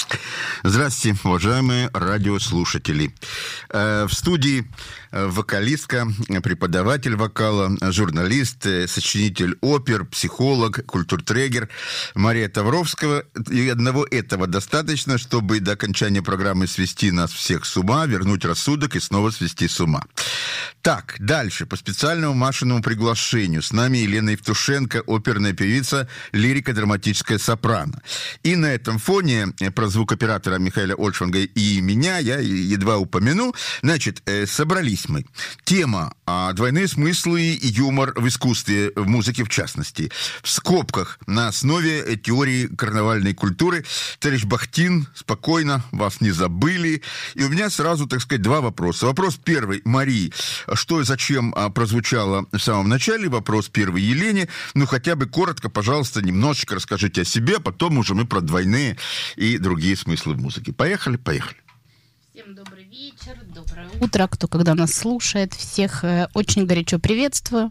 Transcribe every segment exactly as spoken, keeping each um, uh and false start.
Здравствуйте, уважаемые радиослушатели. В студии вокалистка, преподаватель вокала, журналист, сочинитель опер, психолог, культуртрегер Мария Тавровского. И одного этого достаточно, чтобы до окончания программы свести нас всех с ума, вернуть рассудок и снова свести с ума. Так, дальше. По специальному Машиному приглашению с нами Елена Евтушенко, оперная певица, лирико-драматическая сопрано. И на этом фоне про звукоператора Михаила Ольшванга и меня я едва упомяну. Значит, собрались мы. Тема «Двойные смыслы и юмор в искусстве, в музыке в частности». В скобках на основе теории карнавальной культуры. Товарищ Бахтин, спокойно, вас не забыли. И у меня сразу, так сказать, два вопроса. Вопрос первый Марии. Что и зачем прозвучало в самом начале? Вопрос первый Елене. Ну, хотя бы коротко, пожалуйста, немножечко расскажите о себе, а потом уже мы про двойные и другие смыслы в музыке. Поехали, поехали. Всем добрый вечер, доброе утро, кто когда нас слушает. Всех э, очень горячо приветствую.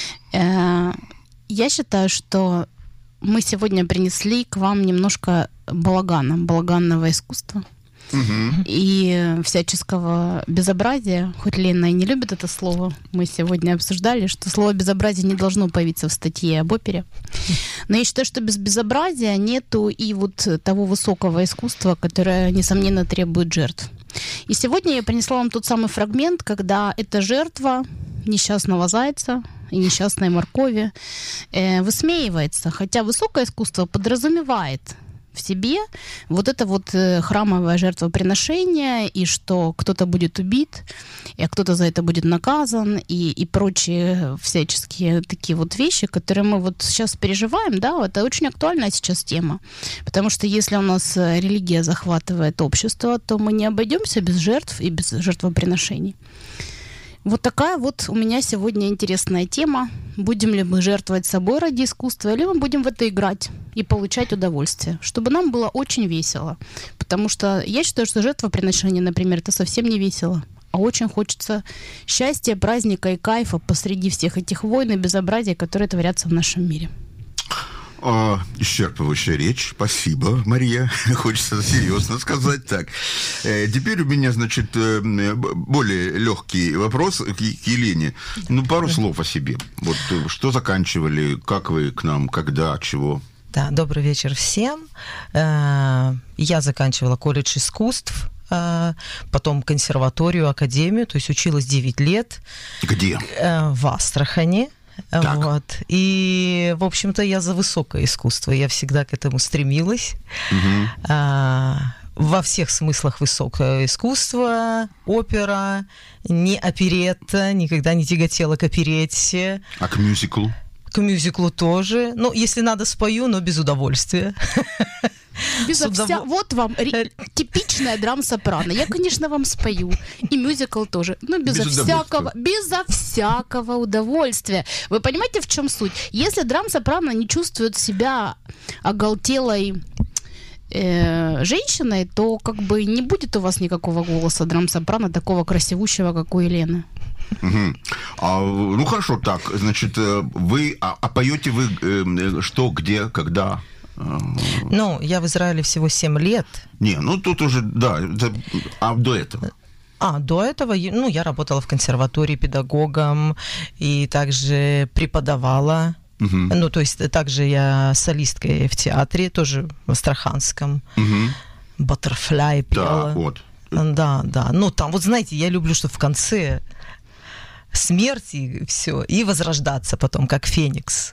Э, я считаю, что мы сегодня принесли к вам немножко балагана, балаганного искусства. Угу. И всяческого безобразия, хоть Лена и не любит это слово, мы сегодня обсуждали, что слово безобразие не должно появиться в статье об опере. Но я считаю, что без безобразия нету и вот того высокого искусства, которое, несомненно, требует жертв. И сегодня я принесла вам тот самый фрагмент, когда эта жертва несчастного зайца и несчастной моркови э, высмеивается, хотя высокое искусство подразумевает в себе вот это вот храмовое жертвоприношение, и что кто-то будет убит, и кто-то за это будет наказан, и, и прочие всяческие такие вот вещи, которые мы вот сейчас переживаем, да, это очень актуальная сейчас тема, потому что если у нас религия захватывает общество, то мы не обойдемся без жертв и без жертвоприношений. Вот такая вот у меня сегодня интересная тема. Будем ли мы жертвовать собой ради искусства, или мы будем в это играть и получать удовольствие, чтобы нам было очень весело. Потому что я считаю, что жертвоприношение, например, это совсем не весело. А очень хочется счастья, праздника и кайфа посреди всех этих войн и безобразий, которые творятся в нашем мире. О, исчерпывающая речь. Спасибо, Мария. Хочется серьезно сказать так. Теперь у меня, значит, более легкий вопрос к Елене. Ну, пару слов о себе. Вот что заканчивали, как вы к нам, когда, чего? Да, добрый вечер всем. Я заканчивала колледж искусств, потом консерваторию, академию, то есть училась девять лет. Где? В Астрахани. Так. Вот. И, в общем-то, я за высокое искусство. Я всегда к этому стремилась. Угу. А, во всех смыслах высокое искусство, опера, не оперетта, никогда не тяготела к оперетте. А к мюзиклу? К мюзиклу тоже. Ну, если надо, спою, но без удовольствия. Безо вся... Вот вам ри... типичная драм-сопрано. Я, конечно, вам спою. И мюзикл тоже. Но безо без всякого, безо всякого удовольствия. Вы понимаете, в чем суть? Если драм-сопрано не чувствует себя оголтелой э, женщиной, то как бы не будет у вас никакого голоса драм-сопрано, такого красивущего, как у Елены. Угу. А, ну, хорошо, так. Значит, вы... А, а поете вы э, что, где, когда? Ну, я в Израиле всего семь лет. Не, ну тут уже, да, это, а до этого? А, до этого, ну, я работала в консерватории педагогом и также преподавала. Угу. Ну, то есть также я солисткой в театре, тоже в Астраханском. Угу. Баттерфляй пела. Да, вот. Да, да. Ну, там, вот знаете, я люблю, что в конце смерть и все, и возрождаться потом, как Феникс.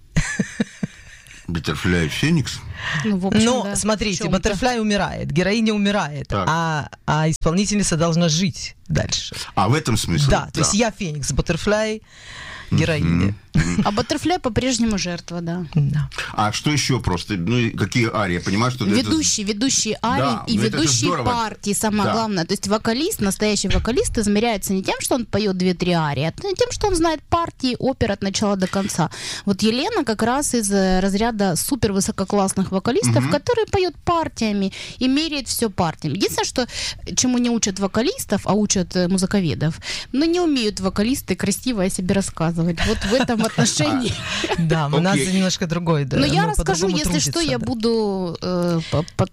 Баттерфляй Феникс? Ну, в общем, Но, да, смотрите, Баттерфляй умирает, героиня умирает, а, а исполнительница должна жить дальше. А в этом смысле? Да, да. То есть я Феникс, Баттерфляй, героиня. А Баттерфляй по-прежнему жертва, да. да. А что еще просто? Ну, какие арии? Я понимаю, что ведущие, это... ведущие арии да, и ведущие партии, самое да. главное. То есть вокалист, настоящий вокалист измеряется не тем, что он поет две-три арии, а тем, что он знает партии опер от начала до конца. Вот Елена как раз из разряда супер высококлассных вокалистов, угу. которые поют партиями и меряет все партиями. Единственное, что чему не учат вокалистов, а учат музыковедов, но не умеют вокалисты красиво о себе рассказывать. Вот в этом отношении. Да, у нас немножко другой. Но я расскажу, если что, я буду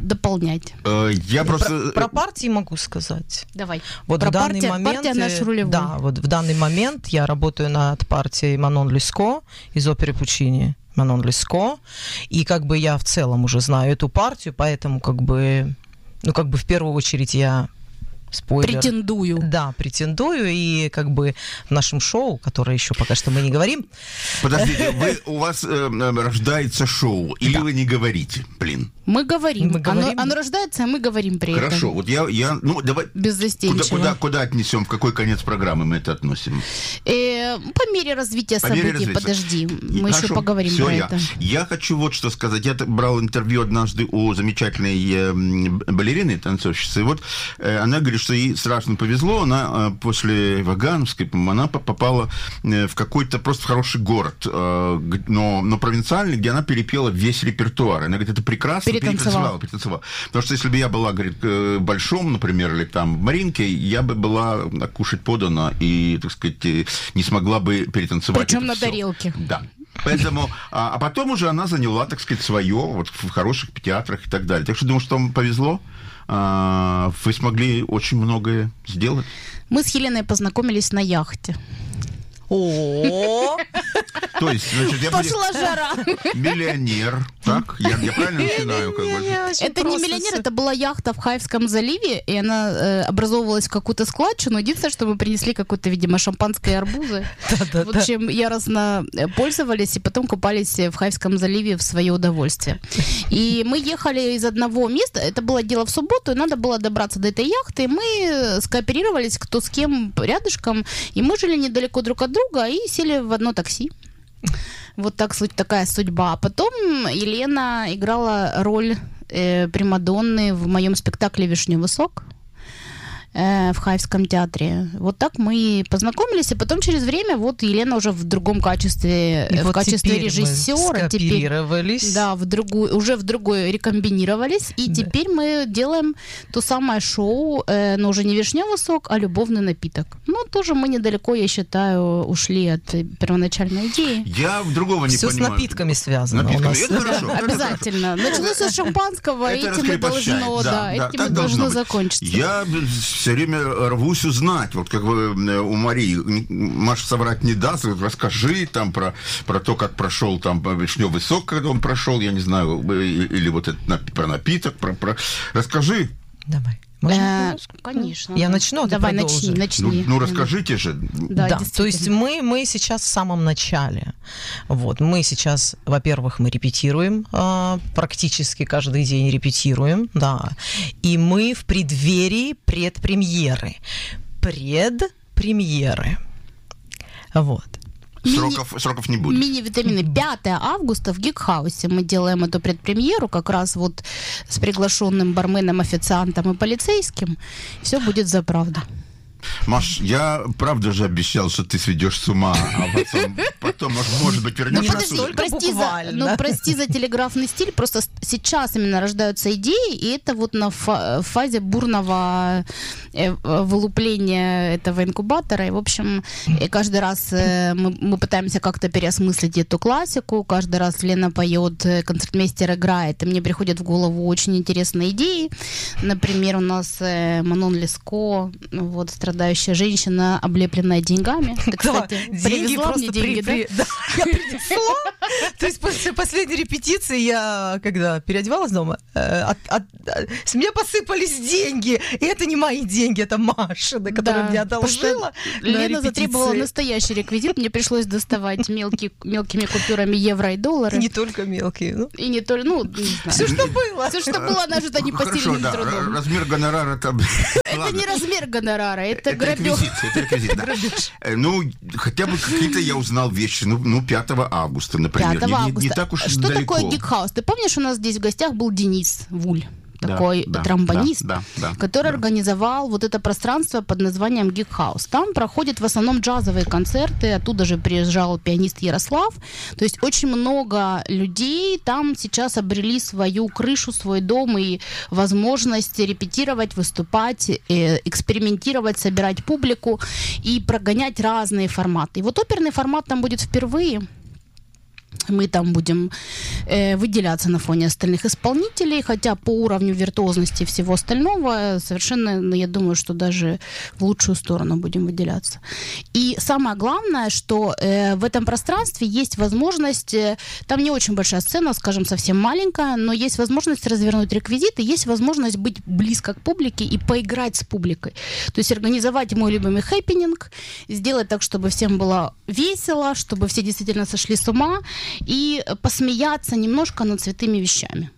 дополнять. Я просто... Про, про партии могу сказать. Давай. Вот про в данный партия, момент... партия наш рулевой. Да, вот в данный момент я работаю над партией Манон Леско из оперы Пучини. Манон Леско. И как бы я в целом уже знаю эту партию, поэтому как бы... Ну, как бы в первую очередь я... Спойлер. Претендую. Да, претендую, и как бы в нашем шоу, которое еще пока что мы не говорим... Подождите, вы, у вас э, рождается шоу, или да. вы не говорите, блин? Мы говорим. Мы говорим. Оно, оно рождается, а мы говорим при Хорошо, этом. Хорошо, вот я, я... Ну, давай... Беззастенчиво. Куда, куда, куда отнесем, в какой конец программы мы это относим? Э, по мере развития по событий, мере развития. Подожди, мы Хорошо, еще поговорим всё, про я. это. Я хочу вот что сказать. Я брал интервью однажды у замечательной э, балерины, танцовщицы. И вот э, она говорит, что ей страшно повезло. Она э, после Вагановской, она попала э, в какой-то просто хороший город, э, но, но провинциальный, где она перепела весь репертуар. Она говорит, это прекрасно. Перетанцевала. перетанцевала. Потому что если бы я была, говорит, в Большом, например, или там в Маринке, я бы была кушать подано и, так сказать, не смогла бы перетанцевать. Причем на всё. тарелке. Да. Поэтому, а, а потом уже она заняла, так сказать, свое вот в хороших театрах и так далее. Так что думаю, что вам повезло. А, вы смогли очень многое сделать. Мы с Еленой познакомились на яхте. О, То есть, значит, я Пошла жара. миллионер, так? Я, я правильно начинаю? Как бы? Это не миллионер, это была яхта в Хайфском заливе, и она э, образовывалась в какую-то складчину. Единственное, что мы принесли какое-то, видимо, шампанское и арбузы. Вот чем яростно пользовались, и потом купались в Хайфском заливе в свое удовольствие. И мы ехали из одного места, это было дело в субботу, и надо было добраться до этой яхты, и мы скооперировались кто с кем рядышком, и мы жили недалеко друг от друга и сели в одно такси. Вот так, такая судьба. А потом Елена играла роль э, примадонны в моем спектакле «Вишневый сок» э, в Хайфском театре. Вот так мы познакомились, и потом через время вот Елена уже в другом качестве, и в вот качестве режиссера. Теперь, да, в другую, уже в другой рекомбинировались, и да. Теперь мы делаем то самое шоу, э, но уже не «Вишневый сок», а «Любовный напиток». Ну, тоже мы недалеко, я считаю, ушли от первоначальной идеи. Я другого не Всё понимаю. с напитками связано. Напитками. У нас. Это хорошо. Обязательно. Началось с шампанского, этим и должно, да, этим и должно закончиться. Я все время рвусь узнать, вот как бы у Марии, Маша соврать не даст, вот расскажи там про, про то, как прошел там вишневый сок, когда он прошел, я не знаю, или вот это про напиток, про, про... расскажи. Давай. Э, конечно. Я начну, а Давай, ты начни, начни. Ну, ну расскажите же. Да, да. То есть мы, мы сейчас в самом начале. Вот, мы сейчас, во-первых, мы репетируем, э, практически каждый день репетируем, да. И мы в преддверии предпремьеры. Предпремьеры. Вот. Сроков, Мини, сроков не будет. Мини-витамины. пятого августа в Гик-хаусе мы делаем эту предпремьеру как раз вот с приглашенным барменом, официантом и полицейским. Все будет за правду. Маш, я правда же обещал, что ты сведешь с ума, а потом, потом может, может быть, вернешься. Ну, подожди, прости, за, ну, прости за телеграфный стиль, просто сейчас именно рождаются идеи, и это вот на фазе бурного вылупления этого инкубатора. И, в общем, каждый раз мы, мы пытаемся как-то переосмыслить эту классику, каждый раз Лена поет, концертмейстер играет, и мне приходят в голову очень интересные идеи. Например, у нас Манон Леско, вот, страдающая женщина, облепленная деньгами. Ты, кстати, да, привезла мне деньги, при, да? да? Я принесла. То есть после последней репетиции я, когда переодевалась дома, от, от, от, с меня посыпались деньги. И это не мои деньги, это Машины, которые да, мне одолжила. Лена затребовала настоящий реквизит. Мне пришлось доставать мелкие, мелкими купюрами евро и доллары. И не только мелкие. Ну. И не только, ну, не знаю. Все, что было. Все, что было, нажито непосильным да, трудом. Размер гонорара там... Это не размер гонорара, это, это грабеж. Реквизит, это реквизит, да. Ну, хотя бы какие-то я узнал вещи. Ну, ну пятого августа, например. пятого августа. Не, не так уж Что далеко. такое Гик-хаус? Ты помнишь, у нас здесь в гостях был Денис Вуль? Такой да, тромбонист, да, да, который да. организовал вот это пространство под названием Гик-хаус. Там проходят в основном джазовые концерты, оттуда же приезжал пианист Ярослав. То есть очень много людей там сейчас обрели свою крышу, свой дом и возможность репетировать, выступать, экспериментировать, собирать публику и прогонять разные форматы. И вот оперный формат там будет впервые. мы там будем э, выделяться на фоне остальных исполнителей, хотя по уровню виртуозности и всего остального совершенно, ну, я думаю, что даже в лучшую сторону будем выделяться. И самое главное, что э, в этом пространстве есть возможность, э, там не очень большая сцена, скажем, совсем маленькая, но есть возможность развернуть реквизиты, есть возможность быть близко к публике и поиграть с публикой. То есть организовать мой любимый хэппининг, сделать так, чтобы всем было весело, чтобы все действительно сошли с ума, и посмеяться немножко над святыми вещами.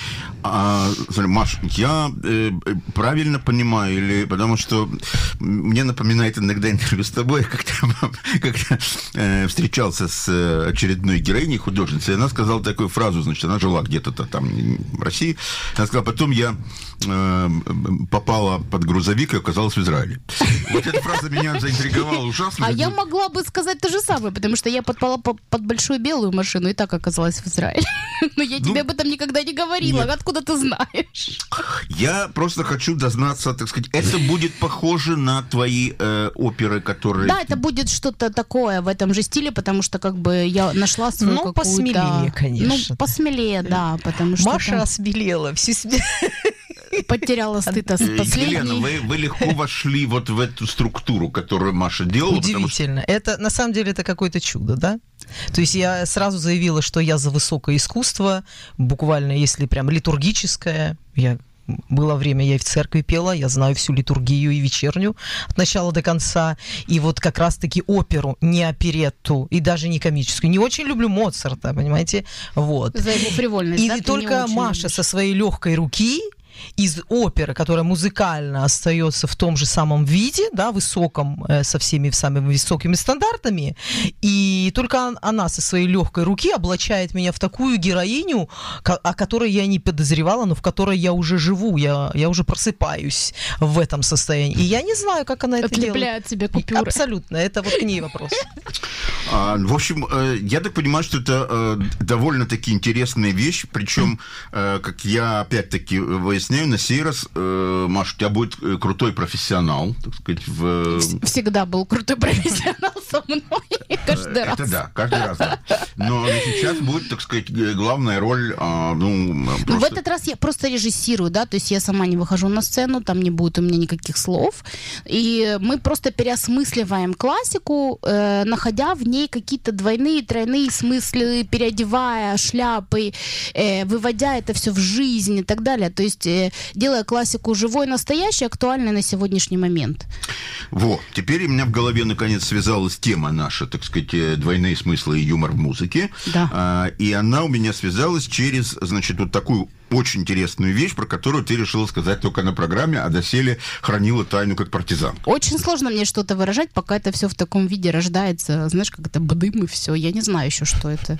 А, Маш, я э, правильно понимаю, или потому что мне напоминает иногда интервью с тобой, когда, когда э, встречался с очередной героиней художницей, она сказала такую фразу, значит, она жила где-то там в России, она сказала, потом я э, попала под грузовик и оказалась в Израиле. Вот эта фраза меня заинтриговала ужасно. А я могла бы сказать то же самое, потому что я подпала под большую белую машину и так оказалась в Израиле. Но я тебе об этом никогда не говорила. Откуда ты знаешь? Я просто хочу дознаться, так сказать, это будет похоже на твои э, оперы, которые... Да, это будет что-то такое в этом же стиле, потому что как бы я нашла свою ну, какую-то... Ну, посмелее, конечно. Ну, посмелее, да, потому что... Маша там... осмелела, все себе... Потеряла стыд последний. Елена, вы, вы легко вошли вот в эту структуру, которую Маша делала. Удивительно. Что... Это, на самом деле, это какое-то чудо, да? То есть я сразу заявила, что я за высокое искусство, буквально, если прям литургическое. Я... Было время, я и в церкви пела, я знаю всю литургию и вечерню от начала до конца. И вот как раз-таки оперу, не оперетту, и даже не комическую. Не очень люблю Моцарта, понимаете? Вот. За его фривольность, и да, только Маша любишь. Со своей легкой руки... из оперы, которая музыкально остается в том же самом виде, да, высоком, э, со всеми самыми высокими стандартами, и только она со своей легкой руки облачает меня в такую героиню, о которой я не подозревала, но в которой я уже живу, я, я уже просыпаюсь в этом состоянии. И я не знаю, как она это делает. Отлепляет себе купюры. Абсолютно, это вот к ней вопрос. А, в общем, я так понимаю, что это довольно-таки интересная вещь, причем, как я опять-таки выясняю, на сей раз, э, Маш, у тебя будет крутой профессионал, так сказать, в... Всегда был крутой профессионал со мной, каждый раз. Это да, каждый раз, да. Но сейчас будет, так сказать, главная роль, а, ну, просто... В этот раз я просто режиссирую, да, то есть я сама не выхожу на сцену, там не будет у меня никаких слов, и мы просто переосмысливаем классику, э, находя в ней какие-то двойные, тройные смыслы, переодевая шляпы, э, выводя это все в жизнь и так далее, то есть делая классику живой, настоящей, актуальной на сегодняшний момент. Вот. Теперь у меня в голове наконец связалась тема наша, так сказать, двойные смыслы и юмор в музыке. Да. А, и она у меня связалась через, значит, вот такую очень интересную вещь, про которую ты решила сказать только на программе, а доселе хранила тайну как партизан. Очень сложно мне что-то выражать, пока это все в таком виде рождается. Знаешь, как это бдым и все. Я не знаю еще, что это.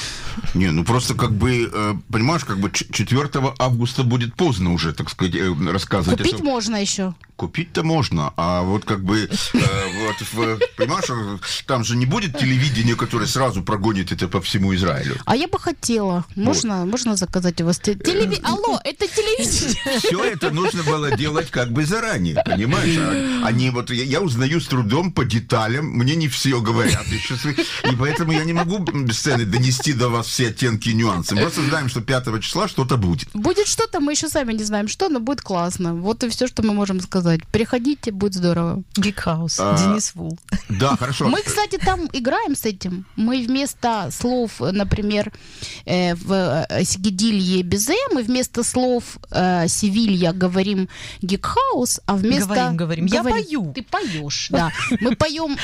Не, ну просто как бы, понимаешь, как бы четвёртого августа будет поздно уже, так сказать, рассказывать. Купить это... можно еще. Купить-то можно, а вот как бы, э, вот, в, понимаешь, там же не будет телевидения, которое сразу прогонит это по всему Израилю. А я бы хотела. Можно, вот. можно заказать у вас телевидение? Алло, это телевидение. Все это нужно было делать как бы заранее, понимаешь? А, они вот, я, я узнаю с трудом по деталям, мне не все говорят еще, и поэтому я не могу без сцены донести до вас все оттенки и нюансы. Мы просто знаем, что пятого числа что-то будет. Будет что-то, мы еще сами не знаем что, но будет классно. Вот и все, что мы можем сказать. Приходите, будет здорово. Гикхаус, а, Денис Вул. Да, хорошо. Мы, кстати, там играем с этим. Мы вместо слов, например, э, в Сигидилье Безе, мы вместо слов э, Севилья говорим Гикхаус, а вместо... Говорим, говорим. Я говорим, пою. Ты поешь, да. Мы поем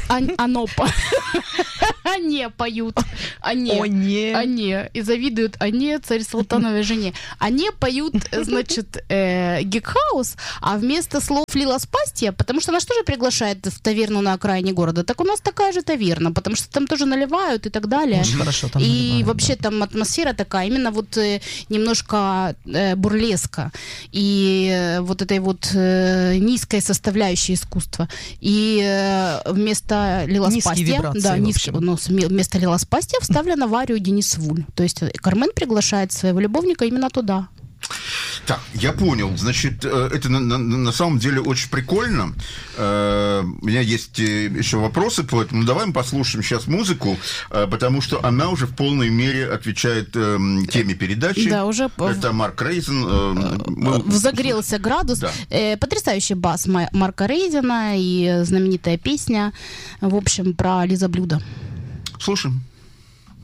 Анопа. Они поют. Они. Они. Они. И завидуют они царь Салтановой жене. Они поют, значит, Гикхаус, а вместо слов Лила Спастия, потому что нас тоже приглашает в таверну на окраине города, так у нас такая же таверна, потому что там тоже наливают и так далее. Очень хорошо там И наливают, вообще да. там атмосфера такая, именно вот э, немножко э, бурлеска и э, вот этой вот э, низкой составляющей искусства. И э, вместо Лила Низкие Спастия, вибрации, да, низкие, ну, вместо Лила Спастия вставлена в арию Денис Вуль. То есть Кармен приглашает своего любовника именно туда. Так, я понял. Значит, это на, на, на самом деле очень прикольно. У меня есть еще вопросы по этому. Давай мы послушаем сейчас музыку, потому что она уже в полной мере отвечает теме передачи. Да, уже... Это Марк Рейзен. Мы... Взогрелся градус. Да. Потрясающий бас Марка Рейзена и знаменитая песня, в общем, про Лиза Блюда. Слушаем.